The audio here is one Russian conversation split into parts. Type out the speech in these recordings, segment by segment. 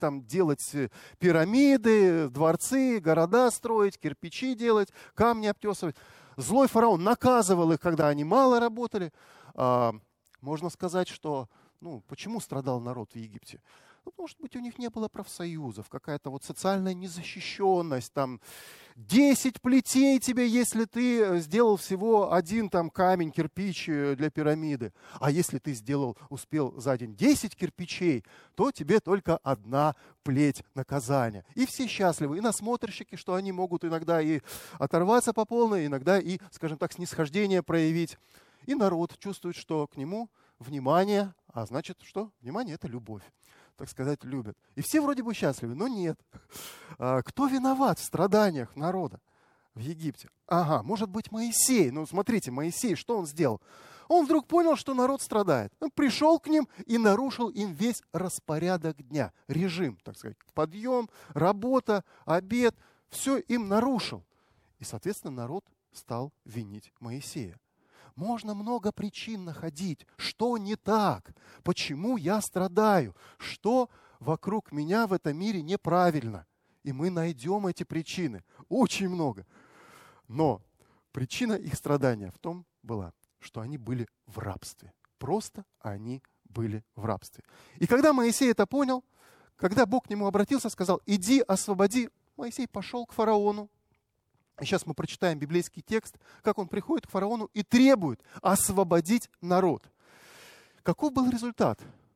там делать пирамиды, дворцы, города строить, кирпичи делать, камни обтесывать. Злой фараон наказывал их, когда они мало работали. Можно сказать, что почему страдал народ в Египте? Может быть, у них не было профсоюзов, какая-то вот социальная незащищенность, там 10 плетей тебе, если ты сделал всего один там камень, кирпич для пирамиды. А если ты успел за день 10 кирпичей, то тебе только одна плеть наказания. И все счастливы, и насмотрщики, что они могут иногда и оторваться по полной, иногда и, скажем так, снисхождение проявить. И народ чувствует, что к нему внимание, а значит, что? Внимание – это любовь. Так сказать, любят. И все вроде бы счастливы, но нет. Кто виноват в страданиях народа в Египте? Может быть, Моисей. Смотрите, Моисей, что он сделал? Он вдруг понял, что народ страдает. Он пришел к ним и нарушил им весь распорядок дня, режим, так сказать. Подъем, работа, обед, все им нарушил. И, соответственно, народ стал винить Моисея. Можно много причин находить, что не так, почему я страдаю, что вокруг меня в этом мире неправильно. И мы найдем эти причины, очень много. Но причина их страдания в том была, что они были в рабстве. Просто они были в рабстве. И когда Моисей это понял, когда Бог к нему обратился, сказал: иди, освободи, Моисей пошел к фараону. И сейчас мы прочитаем библейский текст, как он приходит к фараону и требует освободить народ. Каков был результат?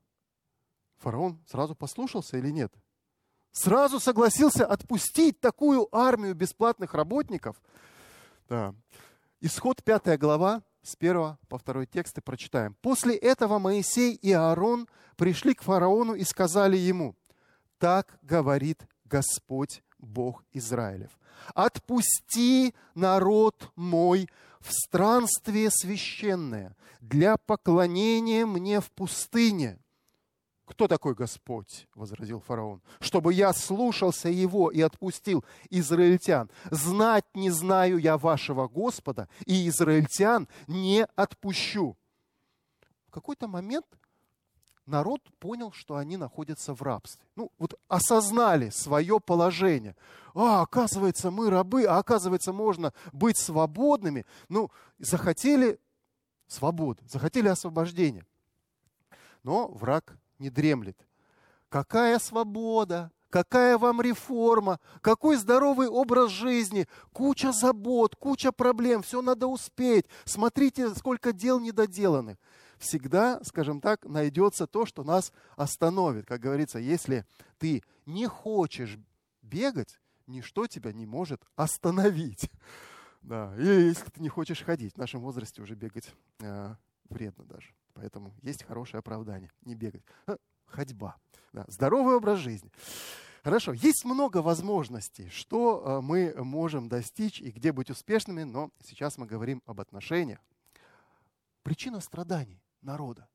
Фараон сразу послушался или нет? Сразу согласился отпустить такую армию бесплатных работников? Да. Исход 5 глава, с 1 по 2 тексты прочитаем. «После этого Моисей и Аарон пришли к фараону и сказали ему: так говорит Господь, Бог Израилев: отпусти народ мой в странствие священное для поклонения мне в пустыне». «Кто такой Господь?» — возразил фараон. «Чтобы я слушался его и отпустил израильтян. Знать не знаю я вашего Господа, и израильтян не отпущу». В какой-то момент народ понял, что они находятся в рабстве. Осознали свое положение. Оказывается, мы рабы, а оказывается, можно быть свободными. Захотели свободы, захотели освобождения. Но враг не дремлет. Какая свобода? Какая вам реформа? Какой здоровый образ жизни? Куча забот, куча проблем, все надо успеть. Смотрите, сколько дел недоделанных. Всегда, скажем так, найдется то, что нас остановит. Как говорится, если ты не хочешь бегать, ничто тебя не может остановить. Да. И если ты не хочешь ходить, в нашем возрасте уже бегать вредно даже. Поэтому есть хорошее оправдание – не бегать. Ходьба. Да. Здоровый образ жизни. Хорошо, есть много возможностей, что мы можем достичь и где быть успешными, но сейчас мы говорим об отношениях. Причина страданий народа.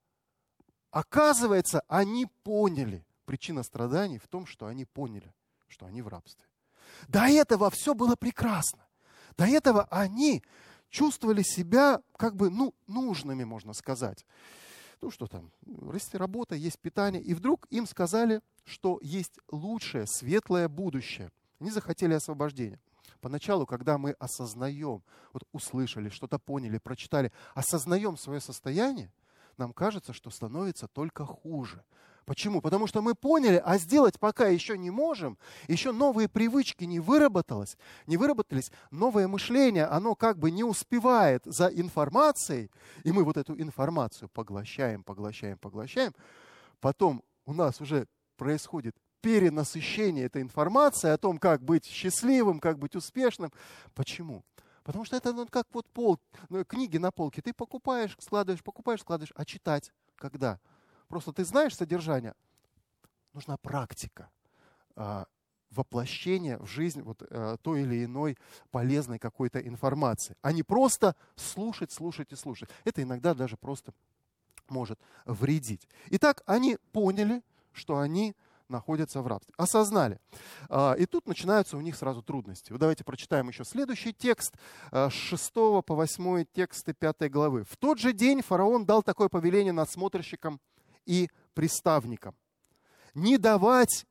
Оказывается, они поняли. Причина страданий в том, что они поняли, что они в рабстве. До этого все было прекрасно. До этого они чувствовали себя нужными, можно сказать. Что там, есть работа, есть питание. И вдруг им сказали, что есть лучшее, светлое будущее. Они захотели освобождения. Поначалу, когда мы осознаем, услышали, что-то поняли, прочитали, осознаем свое состояние, нам кажется, что становится только хуже. Почему? Потому что мы поняли, а сделать пока еще не можем, еще новые привычки не выработались, новое мышление, оно не успевает за информацией, и мы эту информацию поглощаем. Потом у нас уже происходит перенасыщение этой информации о том, как быть счастливым, как быть успешным. Почему? Потому что это как книги на полке. Ты покупаешь, складываешь, а читать когда? Просто ты знаешь содержание. Нужна практика, воплощение в жизнь той или иной полезной какой-то информации, а не просто слушать. Это иногда даже просто может вредить. Итак, они поняли, что они находятся в рабстве. Осознали. И тут начинаются у них сразу трудности. Давайте прочитаем еще следующий текст, с 6 по 8 тексты 5 главы. «В тот же день фараон дал такое повеление надсмотрщикам и приставникам: не давать